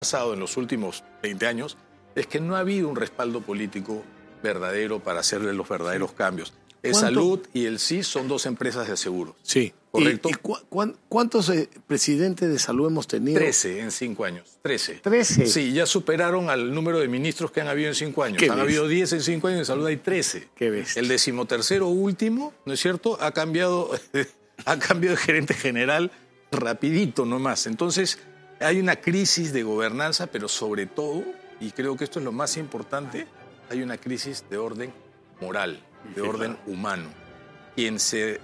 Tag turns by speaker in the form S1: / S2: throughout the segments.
S1: pasado en los últimos 20 años es que no ha habido un respaldo político verdadero para hacerle los verdaderos cambios. Salud y el CIS son dos empresas de seguros.
S2: Sí.
S1: ¿Correcto?
S2: ¿Y cuántos presidentes de salud hemos tenido?
S1: 13 en 5 años. 13.
S2: ¿13?
S1: Sí, ya superaron al número de ministros que han habido en 5 años. Han habido 10 en 5 años, en salud hay 13.
S2: Qué bestia.
S1: El 13º último, ¿no es cierto?, ha cambiado de gerente general rapidito nomás. Entonces, hay una crisis de gobernanza, pero sobre todo, y creo que esto es lo más importante, hay una crisis de orden moral, de orden humano. Quien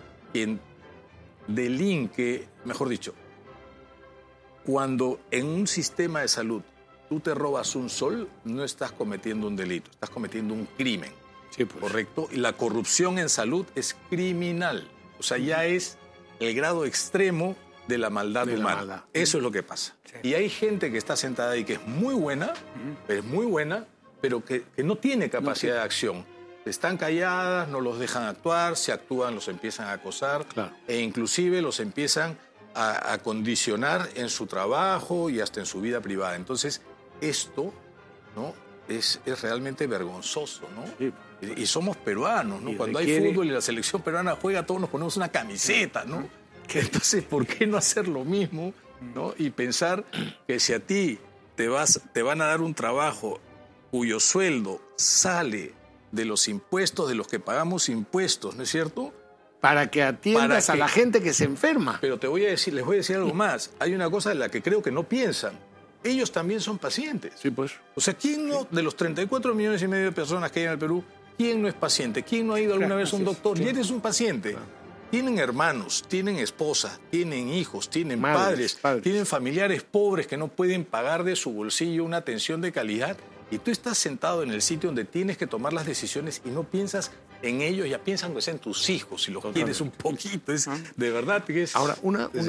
S1: delinque, mejor dicho, cuando en un sistema de salud tú te robas un sol, no estás cometiendo un delito, estás cometiendo un crimen.
S2: Sí, pues.
S1: ¿Correcto? Y la corrupción en salud es criminal. O sea, ya es el grado extremo de la maldad humana. Eso es lo que pasa. Sí. Y hay gente que está sentada ahí que es muy buena, pero que no tiene capacidad de acción. Están calladas, no los dejan actuar, si actúan los empiezan a acosar, e inclusive los empiezan a condicionar en su trabajo y hasta en su vida privada. Entonces, esto, ¿no?, es realmente vergonzoso, ¿no? Sí. Y somos peruanos, ¿no? Cuando hay fútbol y la selección peruana juega, todos nos ponemos una camiseta, ¿no? Entonces, ¿por qué no hacer lo mismo, ¿no? Y pensar que si a ti te van a dar un trabajo cuyo sueldo sale de los impuestos, de los que pagamos impuestos, ¿no es cierto?
S2: Para que atiendas a la gente que se enferma.
S1: Pero les voy a decir algo más. Hay una cosa en la que creo que no piensan. Ellos también son pacientes.
S2: Sí, pues.
S1: O sea, ¿quién no, de los 34 millones y medio de personas que hay en el Perú, quién no es paciente? ¿Quién no ha ido alguna vez a un doctor? Y eres un paciente. Tienen hermanos, tienen esposa, tienen hijos, tienen padres, tienen familiares pobres que no pueden pagar de su bolsillo una atención de calidad. Y tú estás sentado en el sitio donde tienes que tomar las decisiones y no piensas en ellos, ya piensan que sean tus hijos, si los quieres un poquito. De verdad que es.
S2: Ahora,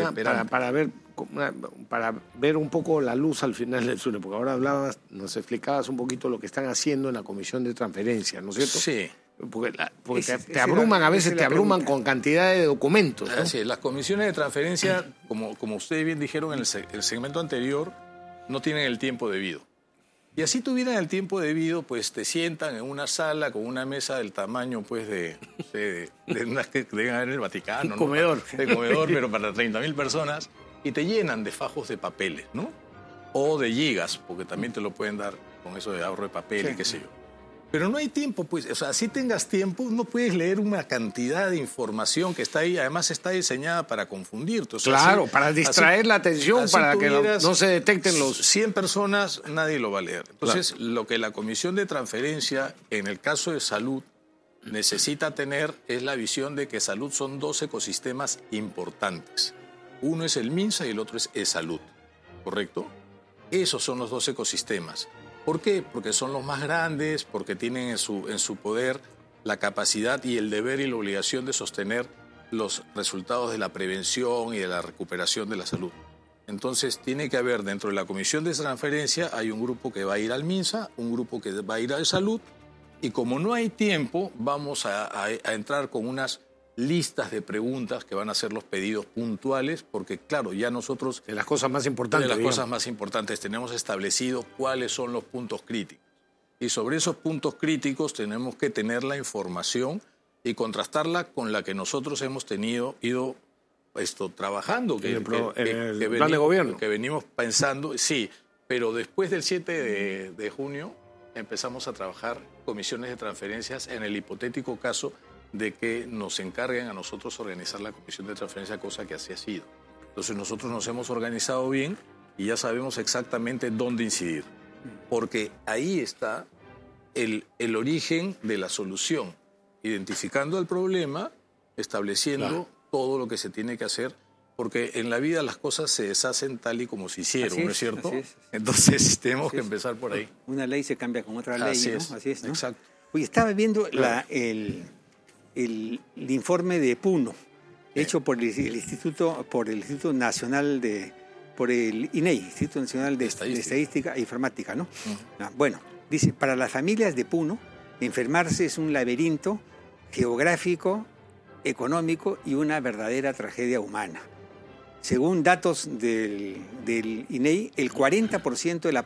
S2: para ver un poco la luz al final del túnel, porque ahora nos explicabas un poquito lo que están haciendo en la Comisión de Transferencia, ¿no es cierto?
S1: Sí.
S2: Porque te abruman, a veces te abruman con cantidad de documentos, ¿no?
S1: Así es, las comisiones de transferencia, como ustedes bien dijeron en el segmento anterior, no tienen el tiempo debido. Y así tuvieran el tiempo debido, pues te sientan en una sala con una mesa del tamaño, pues, de unas que deben haber en el Vaticano, ¿no?
S2: Comedor.
S1: De comedor, pero para 30.000 personas, y te llenan de fajos de papeles, ¿no? O de gigas, porque también te lo pueden dar con eso de ahorro de papel y qué sé yo. Pero no hay tiempo, pues, o sea, si tengas tiempo, no puedes leer una cantidad de información que está ahí, además está diseñada para confundirte. O sea,
S2: claro, para distraer la atención, para que no se detecten los
S1: 100 personas, nadie lo va a leer. Entonces, lo que la Comisión de Transferencia, en el caso de salud, necesita tener es la visión de que salud son 2 ecosistemas importantes. Uno es el MINSA y el otro es e-salud, ¿correcto? Esos son los 2 ecosistemas. ¿Por qué? Porque son los más grandes, porque tienen en su poder la capacidad y el deber y la obligación de sostener los resultados de la prevención y de la recuperación de la salud. Entonces, tiene que haber dentro de la Comisión de Transferencia, hay un grupo que va a ir al MINSA, un grupo que va a ir a salud, y como no hay tiempo, vamos a entrar con unas listas de preguntas que van a ser los pedidos puntuales, porque claro, ya nosotros...
S2: De las cosas más importantes.
S1: De las cosas más importantes tenemos establecido cuáles son los puntos críticos. Y sobre esos puntos críticos tenemos que tener la información y contrastarla con la que nosotros hemos ido trabajando.
S2: En el plan de gobierno.
S1: Que venimos pensando, sí, pero después del 7 de junio empezamos a trabajar comisiones de transferencias en el hipotético caso de que nos encarguen a nosotros organizar la comisión de transferencia, cosa que así ha sido. Entonces nosotros nos hemos organizado bien y ya sabemos exactamente dónde incidir, porque ahí está el origen de la solución, identificando el problema, estableciendo todo lo que se tiene que hacer, porque en la vida las cosas se deshacen tal y como se hicieron, ¿no es cierto?
S3: Así es.
S1: Entonces tenemos que empezar por ahí.
S3: Una ley se cambia con otra ley,
S1: así
S3: ¿no?
S1: Es,
S3: así es, ¿no?
S1: Exacto.
S3: Oye, estaba viendo el informe de Puno, hecho por el Instituto Nacional por el INEI, Instituto Nacional de Estadística e Informática, ¿no? Bueno, dice, para las familias de Puno, enfermarse es un laberinto geográfico, económico y una verdadera tragedia humana. Según datos del INEI, el 40% de la